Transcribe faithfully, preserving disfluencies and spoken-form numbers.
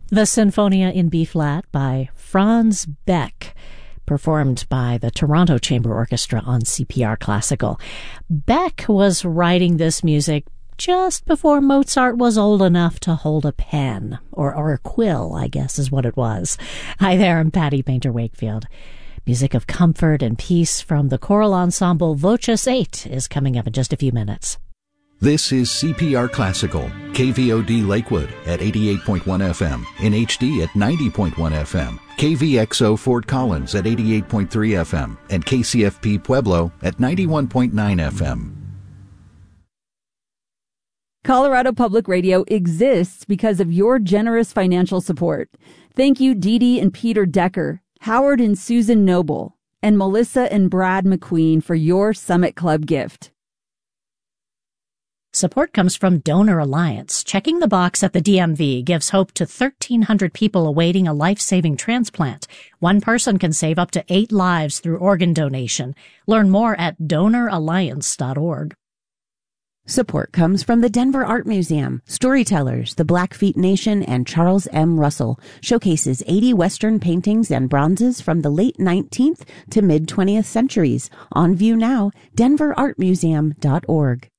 The Sinfonia in B-flat by Franz Beck, performed by the Toronto Chamber Orchestra on C P R Classical. Beck was writing this music just before Mozart was old enough to hold a pen, or, or a quill, I guess is what it was. Hi there, I'm Patty Painter Wakefield. Music of comfort and peace from the choral ensemble Voces eight is coming up in just a few minutes. This is C P R Classical, K V O D Lakewood at eighty-eight point one F M, in H D at ninety point one F M, K V X O Fort Collins at eighty-eight point three F M, and K C F P Pueblo at ninety-one point nine F M. Colorado Public Radio exists because of your generous financial support. Thank you, Dee Dee and Peter Decker, Howard and Susan Noble, and Melissa and Brad McQueen for your Summit Club gift. Support comes from Donor Alliance. Checking the box at the D M V gives hope to thirteen hundred people awaiting a life-saving transplant. One person can save up to eight lives through organ donation. Learn more at donor alliance dot org. Support comes from the Denver Art Museum. Storytellers, the Blackfeet Nation, and Charles M. Russell showcases eighty Western paintings and bronzes from the late nineteenth to mid-twentieth centuries. On view now, denver art museum dot org.